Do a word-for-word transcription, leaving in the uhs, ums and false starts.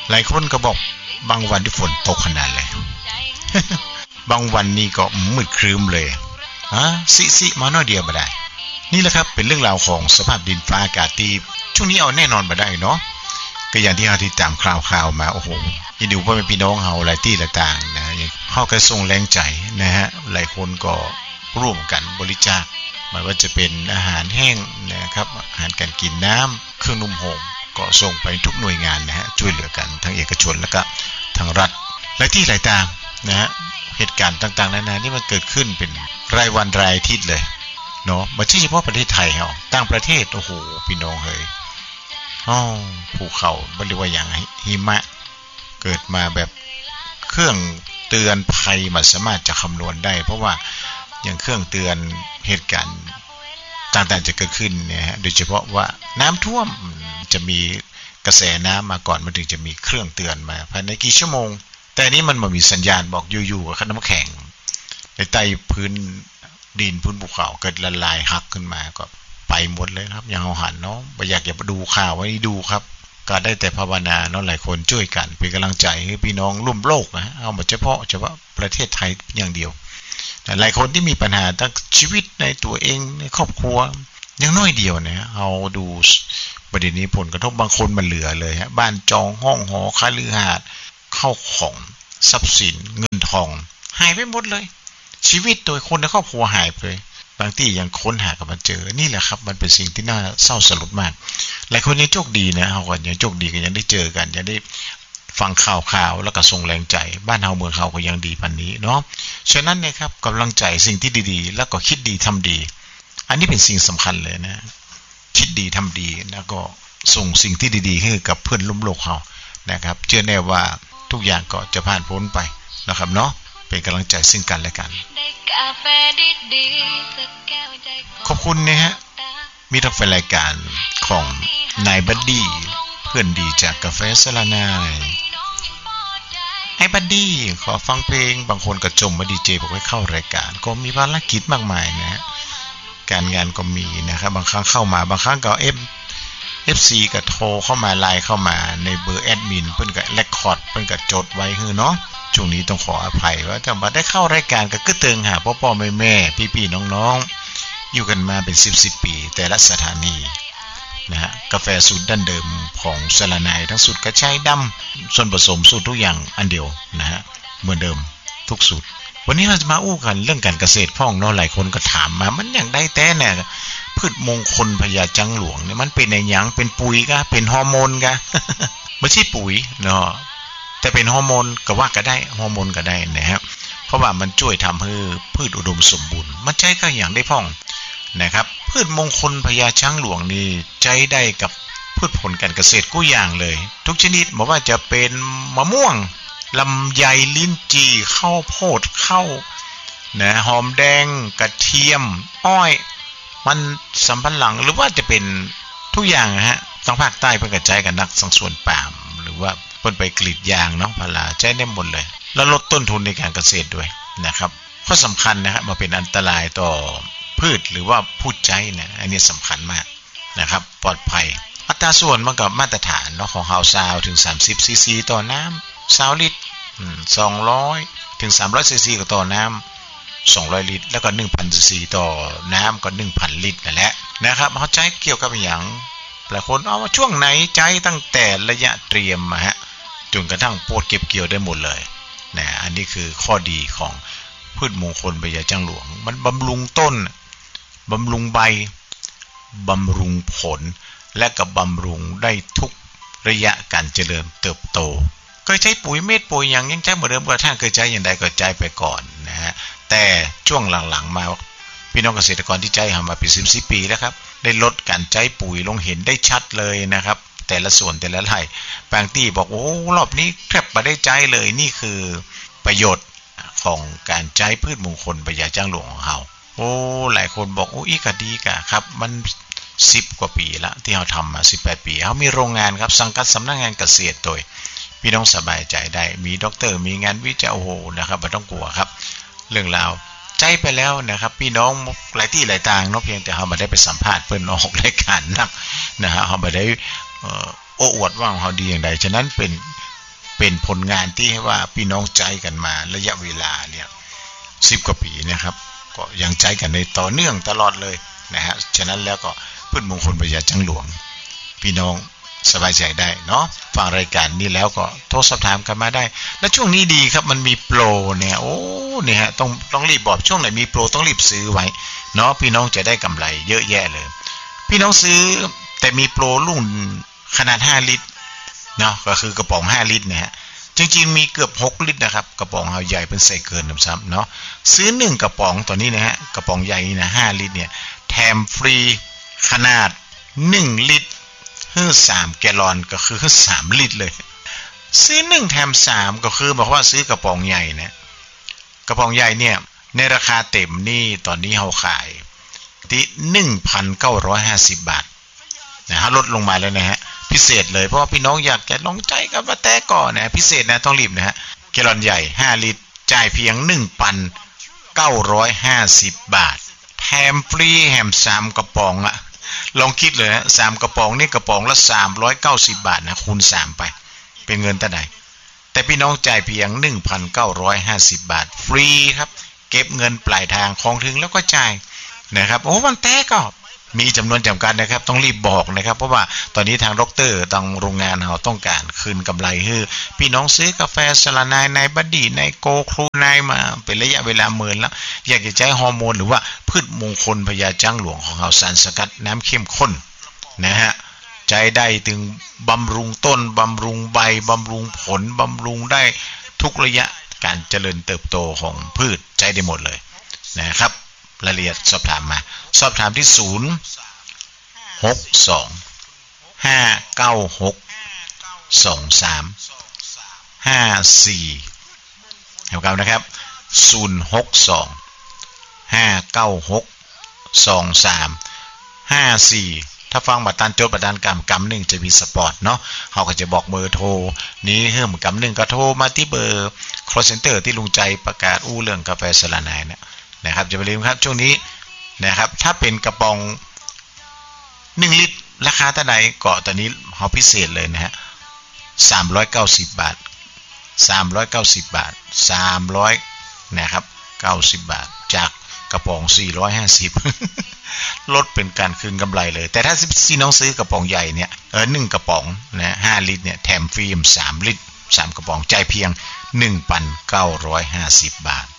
หลายคนก็บอกบางวันที่ฝนตกขนาดเลย บางวันนี่ก็มืดครึ้มเลยฮะซิซิมาหน่อยเดียวบ่ได้นี่แหละครับเป็นเรื่องราวของสภาพดินฟ้าอากาศที่ช่วงนี้เอาแน่นอนบ่ได้เนาะก็อย่างที่เฮาติดตามข่าวๆมาโอ้โหยินดีว่าเป็นพี่น้องเฮาหลายที่ต่างๆนะเฮาก็ส่งแรงใจนะฮะหลายคนก็ร่วมกันบริจาคไม่ว่าจะเป็นอาหารแห้งนะครับอาหารการกินน้ำเครื่องนุ่มห่มก็ส่งไปทุกหน่วยงานนะฮะช่วยเหลือกันทั้งเอกชนและก็ทางรัฐหลายที่หลายทางนะฮะเหตุการณ์ต่างๆนานานี่มันเกิดขึ้นเป็นรายวันรายอาทิตย์เลยเนาะไม่ใช่เฉพาะประเทศไทยเฮาต่างประเทศโอ้โหพี่น้องเฮ้ยอ้อภูเขาบ่เรียกว่าอย่างหิมะเกิดมาแบบเครื่องเตือนภัยมันสามารถจะคำนวณได้เพราะว่าอย่างเครื่องเตือนเหตุการณ์ต่างๆจะเกิดขึ้นเนี่ยฮะโดยเฉพาะว่าน้ำท่วมจะมีกระแสน้ำมาก่อนมันถึงจะมีเครื่องเตือนมาภายในกี่ชั่วโมงแต่นี้มันบ่มีสัญญาณบอกอยู่ๆกับน้ำแข็งในใต้พื้นดินพื้นภูเขาเกิดละลายหักขึ้นมาก็ไปหมดเลยครับอย่างเฮาหันเนาะบ่อยากจะดูข่าวไว้ดูครับก็ได้แต่ภาวนาเนาะหลายคนช่วยกันเป็นกำลังใจให้พี่น้องร่วมโลกนะเอาบ่เฉพาะเฉพาะประเทศไทยอย่างเดียวหลายคนที่มีปัญหาทั้งชีวิตในตัวเองในครอบครัวอย่างน้อยเดียวนะเอาดูประเด็นนี้ผลกระทบบางคนมันเหลือเลยฮะบ้านจองห้องหอคฤหาสน์เข้าของทรัพย์สินเงินทองหายไปหมดเลยชีวิตโดยคนในครอบครัวหายไปเลยบางที่ยังค้นหากันมาเจอนี่แหละครับมันเป็นสิ่งที่น่าเศร้าสลดมากหลายคนยังโชคดีนะเฮาก็ยังโชคดีก็ยังได้เจอกันยังได้ฟังข่าวๆแล้วก็ส่งแรงใจบ้านเฮาเมืองเฮาก็ยังดีปานนี้เนาะฉะนั้นนะครับกำลังใจสิ่งที่ดีๆแล้วก็คิดดีทำดีอันนี้เป็นสิ่งสำคัญเลยนะคิดดีทำดีแล้วก็ส่งสิ่งที่ดีๆให้กับเพื่อนร่วมโลกเฮานะครับเชื่อแน่ว่าทุกอย่างก็จะผ่านพ้นไปนะครับเนาะเป็นกำลังใจซึ่งกันและกันขอบคุณนะฮะมีทักแฟนรายการของนายบัดดี้เพื่อนดีจากกาแฟสลานายไอ้บัดดี้ขอฟังเพลงบางคนก็จมมาดีเจบอกให้เข้ารายการก็มีภารกิจมากมายนะฮะการงานก็มีนะครับบางครั้งเข้ามาบางครั้งก็เอฟ เอฟ ซี ก็โทรเข้ามาไลน์เข้ามาในเบอร์แอดมินเพิ่นก็เรคคอร์ดเพิ่นก็จดไว้คือเนาะช่วงนี้ต้องขออภัยว่าถ้าบ่ได้เข้ารายการก็กึเติงหาพ่อๆแม่ๆพี่ๆน้องๆอยู่กันมาเป็นสิบสิบปีแต่ละสถานีนะฮะกาแฟสูตรดั้งเดิมของสลานายทั้งสูตรกระชายดำส่วนผสมสูตรทุกอย่างอันเดียวนะฮะเหมือนเดิมทุกสูตรวันนี้เราจะมาอู้กันเรื่องการเกษตรพ่องเนาะหลายคนก็ถามมามันอย่างได้แต่เนี่ยพืชมงคลพญาจังหลวงเนี่ยมันเป็นในหยังเป็นปุ๋ยกะเป็นฮอร์โมนกะ ไม่ใช่ปุ๋ยเนาะแต่เป็นฮอร์โมนก็ว่าก็ได้ฮอร์โมนก็ได้นะครับเพราะว่ามันช่วยทำให้พืชอุดมสมบูรณ์มันใช้ก็อย่างได้พ่องนะครับพืชมงคลพญาช้างหลวงนี่ใช้ได้กับพืชผลการเกษตรกู้อย่างเลยทุกชนิดบอกว่าจะเป็นมะม่วงลำไยลิ้นจี่ข้าวโพดข้าวนะหอมแดงกระเทียมอ้อยมันสำปะหลังหรือว่าจะเป็นทุกอย่างนะฮะทางภาคใต้เพิ่นกระจายกันนักสังส่วนปาล์มหรือว่าเพิ่นไปกรีดยางเนาะพาราใช้ได้หมดเลยแล้วลดต้นทุนในการเกษตรด้วยนะครับข้อสำคัญนะครับมาเป็นอันตรายต่อพืชหรือว่าผู้ใช้เนี่ยอันนี้สำคัญมากนะครับปลอดภัยอัตราส่วนมันกับมาตรฐานเนาะของเฮาซาวถึงสามสิบซีซีต่อน้ำสองลิตรอืมสองร้อยถึงสามร้อยซีซีก็ต่อน้ำสองร้อยลิตรแล้วก็ หนึ่งพันซีซีต่อน้ำก็ หนึ่งพันลิตรนั่นแหละนะครับเฮาใช้เกี่ยวกับหยังหลายคนเอาว่าช่วงไหนใจตั้งแต่ระยะเตรียมมาฮะจนกระทั่งโพดเก็บเกี่ยวได้หมดเลยนะอันนี้คือข้อดีของพืชมงคลพญาจังหลวงมันบำรุงต้นบำรุงใบบำรุงผลและก็บำรุงได้ทุกระยะการเจริญเติบโตเคยใช้ปุ๋ยเม็ดปุ๋ยอย่างยังใช้เหมือนเดิมก็ถ้าเคยใช้อย่างใดก็ใช้ไปก่อนนะฮะแต่ช่วงหลังๆมาพี่น้องเกษตรกรที่ใช้มาเป็นสิบสิบปีแล้วครับได้ลดการใช้ปุ๋ยลงเห็นได้ชัดเลยนะครับแต่ละส่วนแต่ละไร่บางที่บอกโอ้รอบนี้แทบไม่ได้ใช้เลยนี่คือประโยชน์ของการใช้พืชมงคลพญาจังหลวงของเราโอ้หลายคนบอกโอ้อีกะดีกะครับมันสิบกว่าปีละที่เราทำมาสิบแปดปีเขามีโรงงานครับสังกัดสำนักงานเกษตรโดยพี่น้องสบายใจได้มีด็อกเตอร์มีงานวิจัยโอ้โหนะครับไม่ต้องกลัวครับเรื่องราวใจไปแล้วนะครับพี่น้องหลายที่หลายทางเนาะเพียงแต่เขาไม่ได้ไปสัมภาษณ์เพิ่นออกรายการนักนะฮะเขาไม่ได้โอ้อวดว่าเขาดีอย่างใดฉะนั้นเป็นเป็นผลงานที่ให้ว่าพี่น้องใจกันมาระยะเวลาเนี่ยสิบกว่าปีนะครับก็ยังใจกันในต่อเนื่องตลอดเลยนะฮะฉะนั้นแล้วก็พืชมงคลพญาจังหลวงพี่น้องสบายใจได้เนาะฟังรายการนี้แล้วก็โทรสอบถามกันมาได้และช่วงนี้ดีครับมันมีโปรเนี่ยโอ้เนี่ยฮะต้องต้องรีบบอกช่วงไหนมีโปรต้องรีบซื้อไว้เนาะพี่น้องจะได้กำไรเยอะแยะเลยพี่น้องซื้อแต่มีโปรรุ่นขนาดห้าลิตรเนาะก็คือกระป๋องห้าลิตรเนี่ยฮะจริงๆมีเกือบหกลิตรนะครับกระป๋องเอาใหญ่เป็นใส่เกินน้ำซ้ำเนาะซื้อหนึ่งกระป๋องตัวนี้นะฮะกระป๋องใหญ่นะห้าลิตรเนี่ยแถมฟรีขนาดหนึ่งลิตรคือสามแกลลอนก็คือสามลิตรเลยซื้อหนึ่งแถมสามก็คือบอกว่าซื้อกระป๋องใหญ่นะกระป๋องใหญ่เนี่ยในราคาเต็มนี่ตอนนี้เฮาขายที่ หนึ่งพันเก้าร้อยห้าสิบ บาทนะฮะลดลงมาแล้วนะฮะพิเศษเลยเพราะว่าพี่น้องอยากจะลองใจกับว่าแต่ก่อนนะพิเศษนะต้องรีบนะฮะแกลลอนใหญ่ห้าลิตรจ่ายเพียง หนึ่งพันเก้าร้อยห้าสิบ บาทแถมฟรีแถมสามกระป๋องอะลองคิดเลยนะสามกระป๋องนี่กระป๋องละสามร้อยเก้าสิบบาทนะคูณสามไปเป็นเงินเท่าไหร่แต่พี่น้องจ่ายเพียง หนึ่งพันเก้าร้อยห้าสิบ บาทฟรีครับเก็บเงินปลายทางของถึงแล้วก็จ่ายนะครับโอ้วันแต่ก็มีจำนวนจำกัดนะครับต้องรีบบอกนะครับเพราะว่าตอนนี้ทางดรทางโรงงานเราต้องการคืนกำไรให้พี่น้องซื้อกาแฟสลานายในบัดดี้ในโกครูนายมาเป็นระยะเวลาเมินแล้วอยากจะใช้ฮอร์โมนหรือว่าพืชมงคลพญาจังหลวงของเราสารสกัดน้ำเข้มข้นนะฮะใจได้ถึงบำรุงต้นบำรุงใบบำรุงผลบำรุงได้ทุกระยะการเจริญเติบโตของพืชใจได้หมดเลยนะครับรายละเอียดสอบถามมาสอบถามที่ศูนย์ หก สอง ห้า เก้า หก สอง สาม ห้า สี่เท่ากันนะครับศูนย์ หก สอง ห้า เก้า หก สอง สาม ห้า สี่ถ้าฟังบัตรตันโจทย์บัตรตันกำกำหนึ่งจะมีสปอร์ตเนาะเขาก็จะบอกเบอร์โทรนี้เพิ่มกำหนึ่งก็โทรมาที่เบอร์ call center ที่ลุงใจประกาศอู้เรื่องกาแฟสลานายเนี่ยนะครับจะไปลืมครับช่วงนี้นะครับถ้าเป็นกระป๋องหนึ่งลิตรราคาเท่าไหร่ก็ตอนนี้เฮาพิเศษเลยนะฮะสามร้อยเก้าสิบบาทสามร้อยเก้าสิบบาทสามร้อยนะครับเก้าสิบบาทจากกระป๋องสี่ร้อยห้าสิบลดเป็นการคืนกำไรเลยแต่ถ้าซีน้องซื้อกระป๋องใหญ่เนี่ยเออหนึ่งกระป๋องนะห้าลิตรเนี่ยแถมฟรีสามลิตรสามกระป๋องจ่ายเพียง หนึ่งพันเก้าร้อยห้าสิบ บาท